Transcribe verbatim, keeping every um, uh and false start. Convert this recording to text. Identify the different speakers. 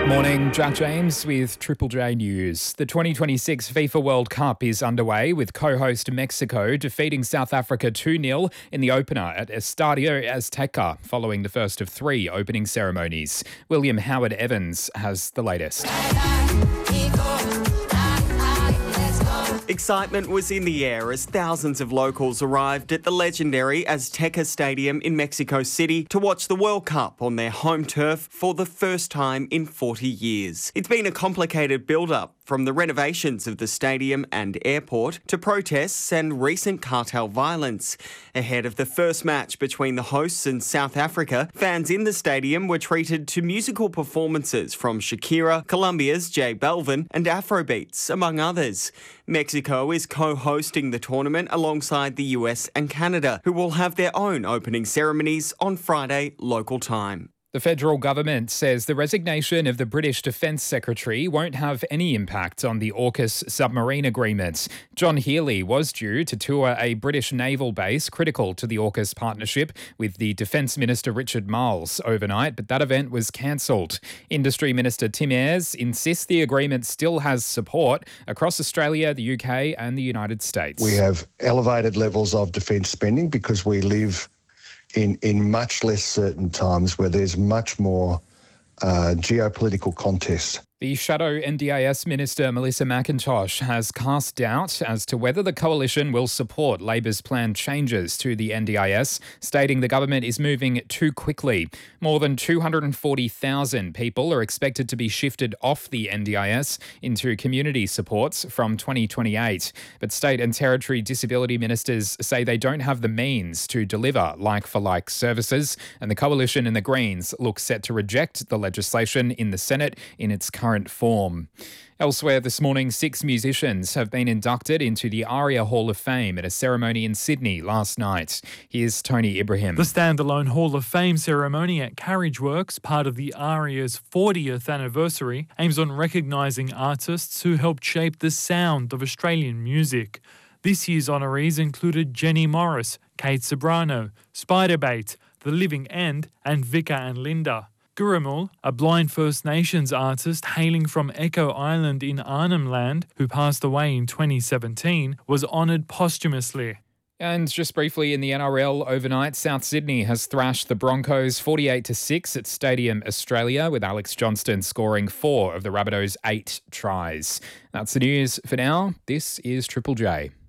Speaker 1: Morning, Jack James with Triple J News. The twenty twenty-six FIFA World Cup is underway with co-host Mexico defeating South Africa two nil in the opener at Estadio Azteca following the first of three opening ceremonies. William Howard Evans has the latest.
Speaker 2: Excitement was in the air as thousands of locals arrived at the legendary Azteca Stadium in Mexico City to watch the World Cup on their home turf for the first time in forty years. It's been a complicated build-up, from the renovations of the stadium and airport to protests and recent cartel violence. Ahead of the first match between the hosts and South Africa, fans in the stadium were treated to musical performances from Shakira, Colombia's J Balvin and Afrobeats, among others. Mexico is co-hosting the tournament alongside the U S and Canada, who will have their own opening ceremonies on Friday local time.
Speaker 1: The federal government says the resignation of the British Defence Secretary won't have any impact on the AUKUS submarine agreement. John Healey was due to tour a British naval base critical to the AUKUS partnership with the Defence Minister Richard Marles overnight, but that event was cancelled. Industry Minister Tim Ayres insists the agreement still has support across Australia, the U K and the United States.
Speaker 3: We have elevated levels of defence spending because we live in in much less certain times where there's much more uh, geopolitical contest.
Speaker 1: The shadow N D I S Minister Melissa McIntosh has cast doubt as to whether the coalition will support Labor's planned changes to the N D I S, stating the government is moving too quickly. More than two hundred forty thousand people are expected to be shifted off the N D I S into community supports from twenty twenty-eight. But state and territory disability ministers say they don't have the means to deliver like-for-like services, and the coalition and the Greens look set to reject the legislation in the Senate in its current form. Elsewhere this morning, six musicians have been inducted into the ARIA Hall of Fame at a ceremony in Sydney last night. Here's Tony Ibrahim.
Speaker 4: The standalone Hall of Fame ceremony at Carriageworks, part of the ARIA's fortieth anniversary, aims on recognising artists who helped shape the sound of Australian music. This year's honorees included Jenny Morris, Kate Ceberano, Spiderbait, The Living End and Vika and Linda. Gurumul, a blind First Nations artist hailing from Echo Island in Arnhem Land, who passed away in twenty seventeen, was honoured posthumously.
Speaker 1: And just briefly in the N R L overnight, South Sydney has thrashed the Broncos forty-eight to six at Stadium Australia, with Alex Johnston scoring four of the Rabbitohs' eight tries. That's the news for now. This is Triple J.